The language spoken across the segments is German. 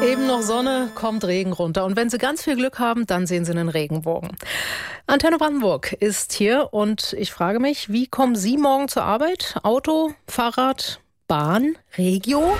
Eben noch Sonne, kommt Regen runter. Und wenn Sie ganz viel Glück haben, dann sehen Sie einen Regenbogen. Antenne Brandenburg ist hier und ich frage mich, wie kommen Sie morgen zur Arbeit? Auto, Fahrrad, Bahn, Regio?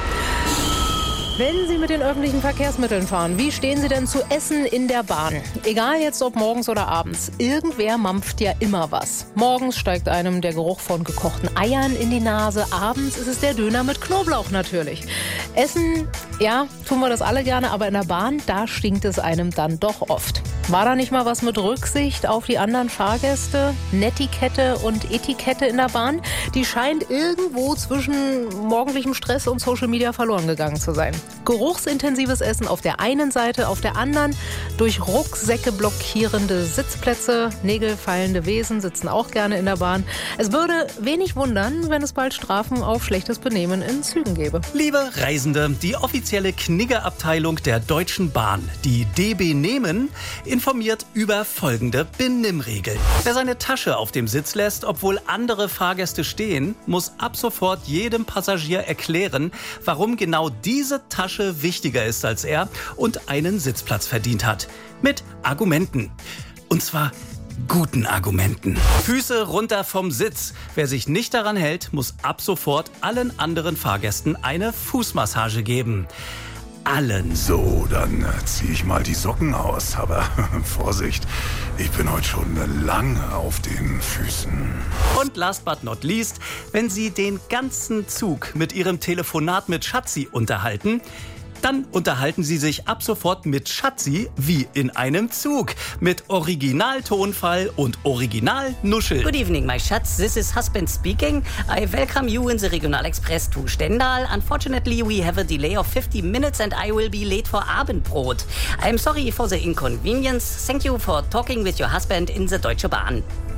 Wenn Sie mit den öffentlichen Verkehrsmitteln fahren, wie stehen Sie denn zu Essen in der Bahn? Egal jetzt ob morgens oder abends, irgendwer mampft ja immer was. Morgens steigt einem der Geruch von gekochten Eiern in die Nase, abends ist es der Döner mit Knoblauch natürlich. Essen, ja, tun wir das alle gerne, aber in der Bahn, da stinkt es einem dann doch oft. War da nicht mal was mit Rücksicht auf die anderen Fahrgäste? Netiquette und Etikette in der Bahn? Die scheint irgendwo zwischen morgendlichem Stress und Social Media verloren gegangen zu sein. Geruchsintensives Essen auf der einen Seite, auf der anderen durch Rucksäcke blockierende Sitzplätze, nägelfeilende Wesen sitzen auch gerne in der Bahn. Es würde wenig wundern, wenn es bald Strafen auf schlechtes Benehmen in Zügen gäbe. Liebe Reisende, die offizielle Kniggeabteilung der Deutschen Bahn, die DB Nehmen, informiert über folgende Benimmregeln. Wer seine Tasche auf dem Sitz lässt, obwohl andere Fahrgäste stehen, muss ab sofort jedem Passagier erklären, warum genau diese Tasche wichtiger ist als er und einen Sitzplatz verdient hat. Mit Argumenten. Und zwar guten Argumenten. Füße runter vom Sitz. Wer sich nicht daran hält, muss ab sofort allen anderen Fahrgästen eine Fußmassage geben. Allen. So, dann ziehe ich mal die Socken aus. Aber Vorsicht, ich bin heute schon lange auf den Füßen. Und last but not least, wenn Sie den ganzen Zug mit Ihrem Telefonat mit Schatzi unterhalten, dann unterhalten Sie sich ab sofort mit Schatzi wie in einem Zug. Mit Originaltonfall und Originalnuschel. Good evening, my Schatz. This is husband speaking. I welcome you in the Regional Express to Stendal. Unfortunately, we have a delay of 50 minutes and I will be late for Abendbrot. I'm sorry for the inconvenience. Thank you for talking with your husband in the Deutsche Bahn.